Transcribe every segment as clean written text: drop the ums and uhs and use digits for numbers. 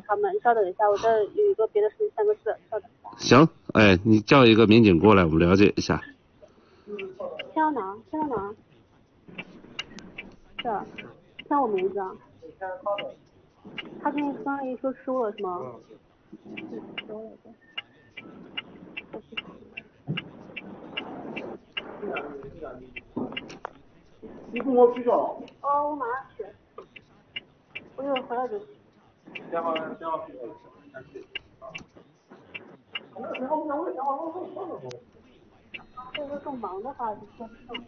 他们，稍等一下，我这有一个别的事情3个字，稍等一下。 行，哎，你叫一个民警过来，我们了解一下。 先到哪？是，像我名字啊。他刚才一说输了是吗？输了的。 你跟我取消了？ 哦，我马上去。我一会儿回来就去。 电话取消了。 这个更忙的话就说不上。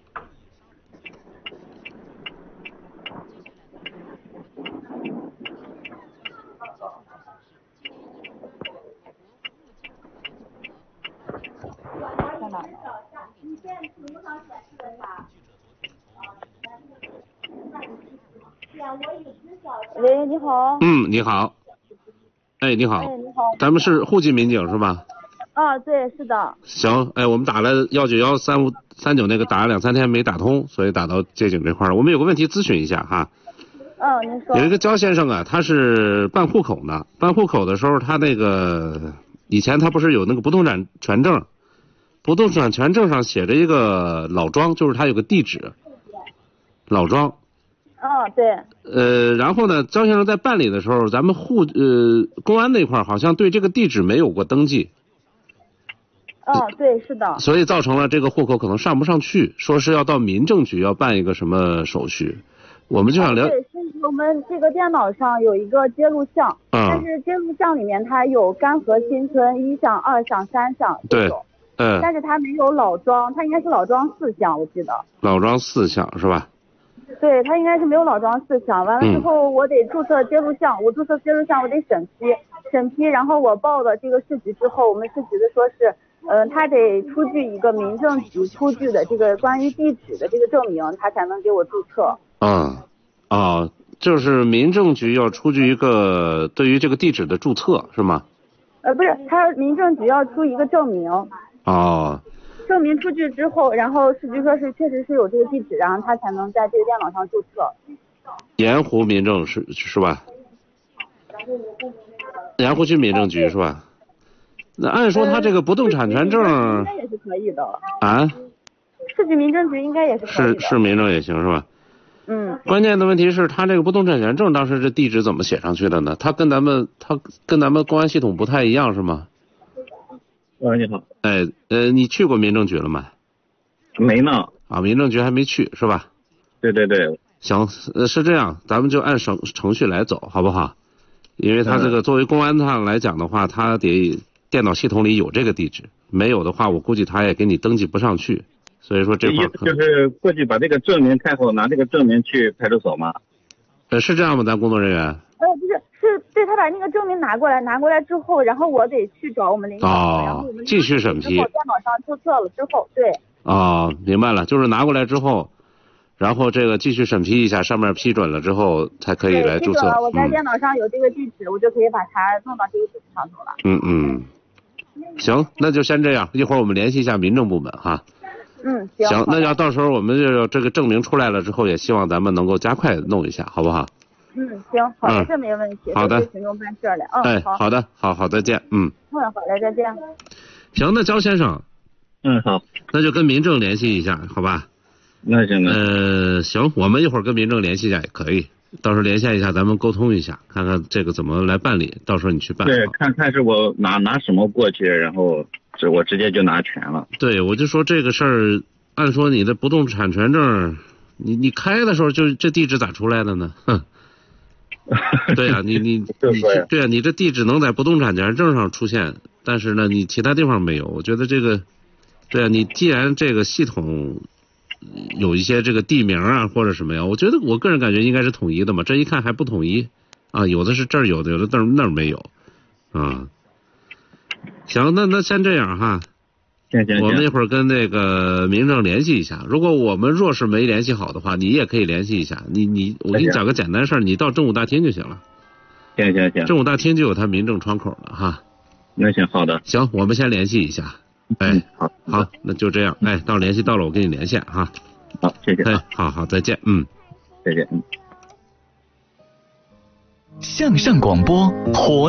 在哪？ 你现在屏幕上显示的啥？ 喂，你好。 你好。哎，你好。 哎，你好。 咱们是户籍民警是吧？ 啊，对，是的。 行，哎，我们打了1913539那个打了2、3天没打通，所以打到接警这块了。我们有个问题咨询一下哈。 您说。 有一个焦先生啊，他是办户口呢，办户口的时候他那个以前他不是有那个不动产权证，不动产权证上写着一个老庄，就是他有个地址，老庄。 对。 然后呢，焦先生在办理的时候，咱们公安那块好像对这个地址没有过登记。 对，是的。 所以造成了这个户口可能上不上去，说是要到民政局要办一个什么手续，我们就想了解。 对，是我们这个电脑上有一个揭录项，但是揭录项里面它有甘河新村1项、2项、3项这种。但是它没有老庄，它应该是老庄4项，我记得。老庄4项是吧？对，它应该是没有老庄4项。完了之后，我得注册揭录项，我注册揭录项我得审批，然后我报了这个市局之后，我们市局的说是，他得出具一个民政局出具的这个关于地址的这个证明，他才能给我注册。 就是民政局要出具一个对于这个地址的注册是吗？ 不是，他民政局要出一个证明。证明出具之后，然后市局说是确实是有这个地址，然后他才能在这个电脑上注册。 盐湖民政是吧？盐湖区民政局是吧？那按说他这个不动产权证应该也是可以的。市局民政局应该也是可以的。 是民政也行是吧？关键的问题是他这个不动产权证当时这地址怎么写上去的呢？他跟咱们公安系统不太一样是吗？ 你好。 你去过民政局了吗？ 没呢。 民政局还没去是吧？ 对。 行，是这样，咱们就按程序来走好不好？因为他这个作为公安上来讲的话，他得电脑系统里有这个地址，没有的话我估计他也给你登记不上去，所以说这块就是过去把这个证明开好，拿这个证明去派出所吗？ 是这样吗？咱工作人员？ 不是，是对他把那个证明拿过来之后，然后我得去找我们领导，然后我们继续审批。 电脑上注册了之后，对。 明白了，就是拿过来之后，然后这个继续审批一下，上面批准了之后才可以来注册。 我在电脑上有这个地址，我就可以把它弄到这个地址上头了。 行，那就先这样，一会儿我们联系一下民政部门哈。 行， 那要到时候我们就这个证明出来了之后，也希望咱们能够加快弄一下，好不好？ 行，好的，这没问题。 好的， 群众办事了。 好的，好，再见。 好嘞，再见。 行，那焦先生。 好。 那就跟民政联系一下，好吧？ 那行。 行，我们一会儿跟民政联系一下也可以，到时候联系一下，咱们沟通一下，看看这个怎么来办理，到时候你去办。 对，看是我拿什么过去，然后我直接就拿全了。 对，我就说这个事儿，按说你的不动产权证，你开的时候就这地址咋出来的呢？对呀，你对啊，你这地址能在不动产权证上出现，但是呢，你其他地方没有。我觉得这个，对啊，你既然这个系统有一些这个地名啊或者什么呀，我觉得我个人感觉应该是统一的嘛。这一看还不统一有的是这儿有的，有的那儿没有行，那先这样哈。 行。 我们一会儿跟那个民政联系一下，如果我们若是没联系好的话，你也可以联系一下。我给你讲个简单事儿，你到政务大厅就行了。 行。 政务大厅就有他民政窗口了哈。 那行，好的。 行，我们先联系一下。好，那就这样。到联系到了我跟你连线哈。 好，谢谢。 好，再见。 再见。 向上广播活